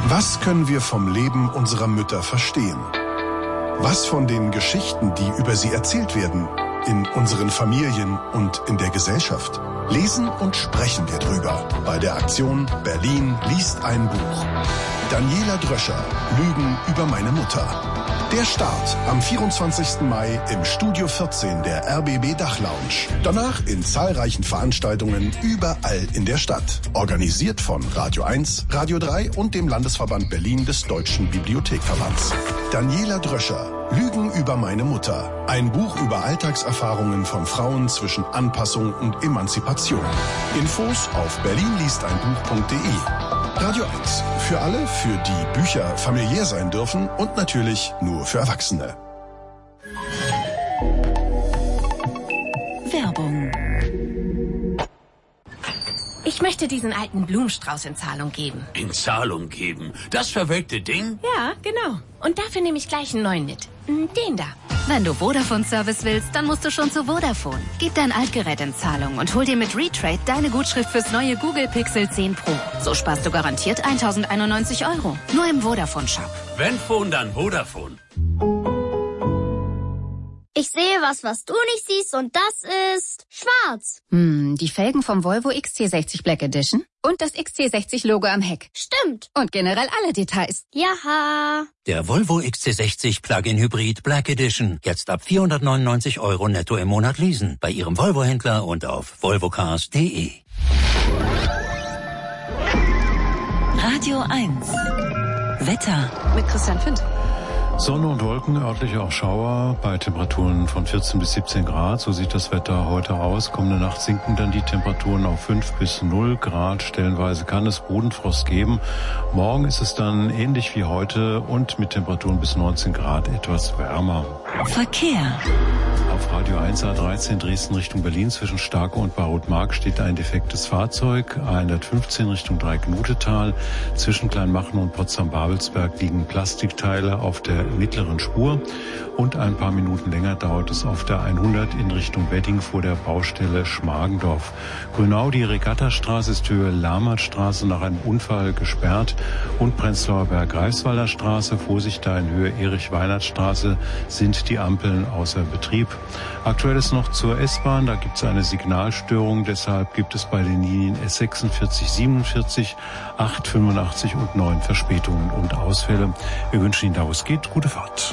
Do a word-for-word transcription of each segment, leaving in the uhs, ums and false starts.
Was können wir vom Leben unserer Mütter verstehen? Was von den Geschichten, die über sie erzählt werden, in unseren Familien und in der Gesellschaft? Lesen und sprechen wir drüber bei der Aktion Berlin liest ein Buch. Daniela Dröscher, Lügen über meine Mutter. Der Start am vierundzwanzigsten Mai im Studio vierzehn der R B B Dachlounge. Danach in zahlreichen Veranstaltungen überall in der Stadt. Organisiert von Radio eins, Radio drei und dem Landesverband Berlin des Deutschen Bibliothekverbands. Daniela Dröscher, Lügen über meine Mutter. Ein Buch über Alltagserfahrungen von Frauen zwischen Anpassung und Emanzipation. Infos auf berlin liest ein buch punkt de. Radio eins. Für alle, für die Bücher familiär sein dürfen und natürlich nur für Erwachsene. Werbung. Ich möchte diesen alten Blumenstrauß in Zahlung geben. In Zahlung geben? Das verwelkte Ding? Ja, genau. Und dafür nehme ich gleich einen neuen mit. Den da. Wenn du Vodafone-Service willst, dann musst du schon zu Vodafone. Gib dein Altgerät in Zahlung und hol dir mit Retrade deine Gutschrift fürs neue Google Pixel zehn Pro. So sparst du garantiert tausendeinundneunzig Euro. Nur im Vodafone-Shop. Wenn Phone, dann Vodafone. Ich sehe was, was du nicht siehst, und das ist schwarz. Hm, die Felgen vom Volvo X C sechzig Black Edition und das X C sechzig Logo am Heck. Stimmt. Und generell alle Details. Jaha. Der Volvo X C sechzig Plug-in Hybrid Black Edition. Jetzt ab vierhundertneunundneunzig Euro netto im Monat leasen. Bei Ihrem Volvo-Händler und auf volvocars punkt de. Radio eins. Wetter. Mit Christian Findt. Sonne und Wolken, örtlich auch Schauer, bei Temperaturen von vierzehn bis siebzehn Grad. So sieht das Wetter heute aus. Kommende Nacht sinken dann die Temperaturen auf fünf bis null Grad. Stellenweise kann es Bodenfrost geben. Morgen ist es dann ähnlich wie heute und mit Temperaturen bis neunzehn Grad etwas wärmer. Verkehr. Auf Radio eins A dreizehn Dresden Richtung Berlin zwischen Starke und Barroth-Mark steht ein defektes Fahrzeug. A hundertfünfzehn Richtung Dreieck-Nutetal. Zwischen Kleinmachen und Potsdam-Babelsberg liegen Plastikteile auf der mittleren Spur. Und ein paar Minuten länger dauert es auf der hundert in Richtung Wedding vor der Baustelle Schmargendorf. Grünau, die Regattastraße ist Höhe Lammertstraße nach einem Unfall gesperrt. Und Prenzlauer Berg-Greifswalder Straße, Vorsicht da in Höhe Erich-Weinert-Straße, sind die Ampeln außer Betrieb. Aktuell ist noch zur S-Bahn, da gibt es eine Signalstörung, deshalb gibt es bei den Linien S sechsundvierzig, siebenundvierzig, acht, fünfundachtzig und neun Verspätungen und Ausfälle. Wir wünschen Ihnen, da wo es geht, gute Fahrt.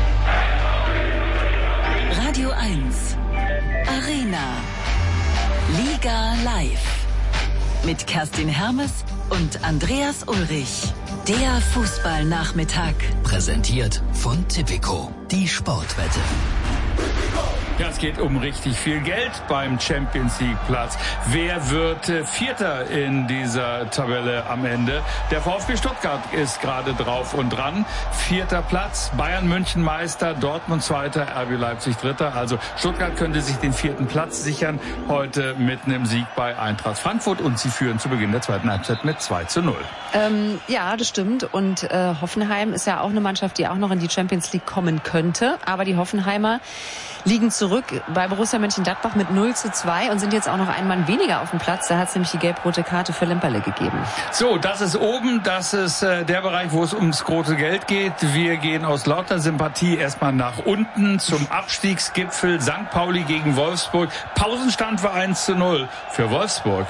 Radio eins. Arena. Liga live. Mit Kerstin Hermes und Andreas Ulrich. Der Fußballnachmittag. Präsentiert von Tipico. Die Sportwette. Ja, es geht um richtig viel Geld beim Champions League Platz. Wer wird äh, Vierter in dieser Tabelle am Ende? Der VfB Stuttgart ist gerade drauf und dran. Vierter Platz, Bayern München Meister, Dortmund Zweiter, R B Leipzig Dritter. Also Stuttgart könnte sich den vierten Platz sichern heute mit einem Sieg bei Eintracht Frankfurt. Und sie führen zu Beginn der zweiten Halbzeit mit zwei zu null. Ähm, ja, das stimmt. Und äh, Hoffenheim ist ja auch eine Mannschaft, die auch noch in die Champions League kommen könnte. Aber die Hoffenheimer liegen zurück bei Borussia Mönchengladbach mit null zu zwei und sind jetzt auch noch ein Mann weniger auf dem Platz. Da hat es nämlich die gelb-rote Karte für Lemperle gegeben. So, das ist oben, das ist äh, der Bereich, wo es ums große Geld geht. Wir gehen aus lauter Sympathie erstmal nach unten zum Abstiegsgipfel Sankt Pauli gegen Wolfsburg. Pausenstand war eins zu null für Wolfsburg.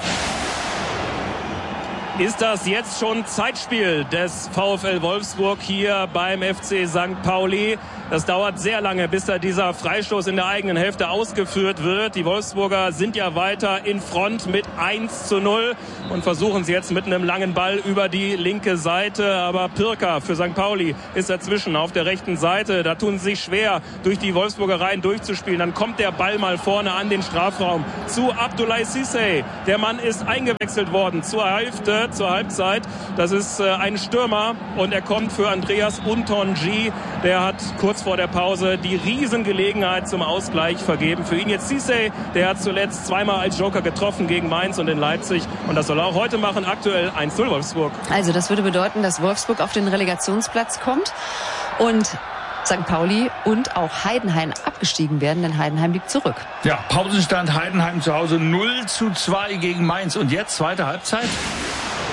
Ist das jetzt schon Zeitspiel des VfL Wolfsburg hier beim F C Sankt Pauli? Das dauert sehr lange, bis da dieser Freistoß in der eigenen Hälfte ausgeführt wird. Die Wolfsburger sind ja weiter in Front mit eins zu null und versuchen es jetzt mit einem langen Ball über die linke Seite. Aber Pirker für Sankt Pauli ist dazwischen auf der rechten Seite. Da tun sie sich schwer, durch die Wolfsburger Reihen durchzuspielen. Dann kommt der Ball mal vorne an den Strafraum zu Abdoulaye Cissé. Der Mann ist eingewechselt worden zur Hälfte, zur Halbzeit. Das ist äh, ein Stürmer und er kommt für Andreas Untonji. Der hat kurz vor der Pause die Riesengelegenheit zum Ausgleich vergeben. Für ihn jetzt Cissé, der hat zuletzt zweimal als Joker getroffen gegen Mainz und in Leipzig. Und das soll er auch heute machen. Aktuell eins zu null Wolfsburg. Also das würde bedeuten, dass Wolfsburg auf den Relegationsplatz kommt und Sankt Pauli und auch Heidenheim abgestiegen werden, denn Heidenheim liegt zurück. Ja, Pausenstand Heidenheim zu Hause null zu zwei gegen Mainz. Und jetzt zweite Halbzeit.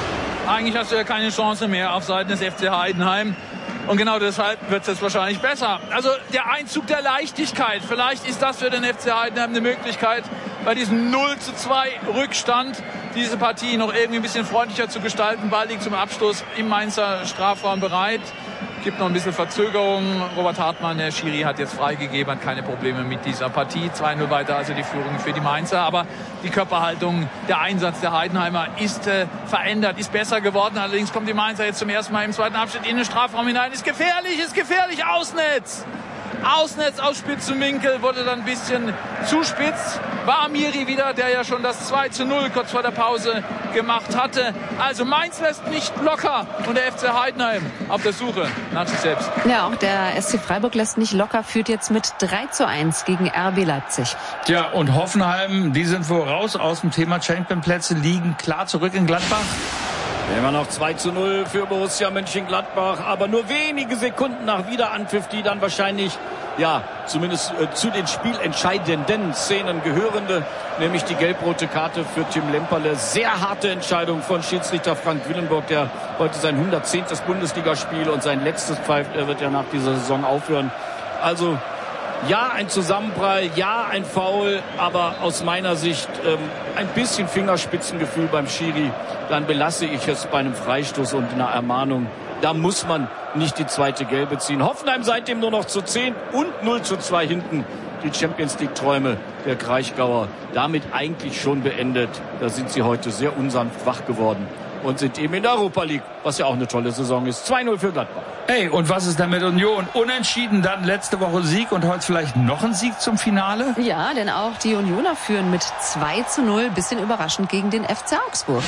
eigentlich hast du ja keine Chance mehr auf Seiten des F C Heidenheim. Und genau deshalb wird es jetzt wahrscheinlich besser. Also der Einzug der Leichtigkeit. Vielleicht ist das für den F C Heidenheim eine Möglichkeit, bei diesem null zu zwei Rückstand diese Partie noch irgendwie ein bisschen freundlicher zu gestalten. Ball liegt zum Abschluss im Mainzer Strafraum bereit. Gibt noch ein bisschen Verzögerung. Robert Hartmann, der Schiri, hat jetzt freigegeben, hat keine Probleme mit dieser Partie. zwei null weiter, also die Führung für die Mainzer. Aber die Körperhaltung, der Einsatz der Heidenheimer ist äh, verändert, ist besser geworden. Allerdings kommt die Mainzer jetzt zum ersten Mal im zweiten Abschnitt in den Strafraum hinein. Ist gefährlich, ist gefährlich, Ausnetz! Ausnetz aus spitzem Winkel, wurde dann ein bisschen zu spitz. War Amiri wieder, der ja schon das zwei zu null kurz vor der Pause gemacht hatte. Also Mainz lässt nicht locker und der F C Heidenheim auf der Suche nach sich selbst. Ja, auch der S C Freiburg lässt nicht locker, führt jetzt mit drei zu eins gegen R B Leipzig. Ja, und Hoffenheim, die sind wohl raus aus dem Thema Champion-Plätze, liegen klar zurück in Gladbach. Immer noch zwei zu null für Borussia Mönchengladbach, aber nur wenige Sekunden nach Wiederanpfiff, die dann wahrscheinlich, ja, zumindest äh, zu den spielentscheidenden Szenen gehörende, nämlich die gelb-rote Karte für Tim Lemperle. Sehr harte Entscheidung von Schiedsrichter Frank Willenburg, der heute sein hundertzehntes Bundesligaspiel und sein letztes pfeift. Er wird ja nach dieser Saison aufhören. Also ja, ein Zusammenprall, ja, ein Foul, aber aus meiner Sicht ähm, ein bisschen Fingerspitzengefühl beim Schiri. Dann belasse ich es bei einem Freistoß und einer Ermahnung. Da muss man nicht die zweite Gelbe ziehen. Hoffenheim seitdem nur noch zu zehn und null zu zwei hinten. Die Champions-League-Träume der Kraichgauer damit eigentlich schon beendet. Da sind sie heute sehr unsanft wach geworden und sind eben in der Europa League, was ja auch eine tolle Saison ist. zwei null für Gladbach. Hey, und was ist denn mit Union? Unentschieden, dann letzte Woche Sieg und heute vielleicht noch ein Sieg zum Finale? Ja, denn auch die Unioner führen mit zwei zu null, bisschen überraschend gegen den F C Augsburg.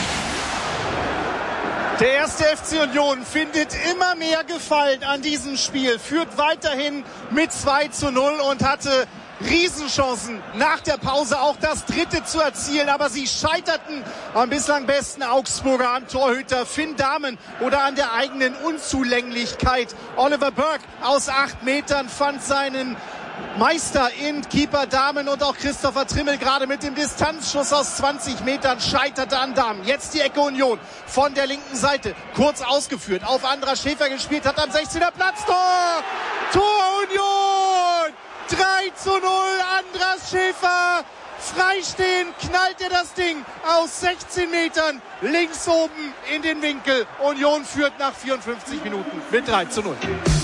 Der erste F C Union findet immer mehr Gefallen an diesem Spiel, führt weiterhin mit zwei zu null und hatte Riesenchancen nach der Pause auch das dritte zu erzielen, aber sie scheiterten am bislang besten Augsburger, am Torhüter Finn Dahmen oder an der eigenen Unzulänglichkeit. Oliver Burke aus acht Metern fand seinen Meister in Keeper Dahmen und auch Christopher Trimmel gerade mit dem Distanzschuss aus zwanzig Metern scheiterte an Dahmen. Jetzt die Ecke Union von der linken Seite, kurz ausgeführt, auf Andras Schäfer gespielt, hat am sechzehner Platz, Tor! Tor Union! drei zu null, Andras Schäfer, freistehen, knallt er das Ding aus sechzehn Metern links oben in den Winkel. Union führt nach vierundfünfzig Minuten mit drei zu null.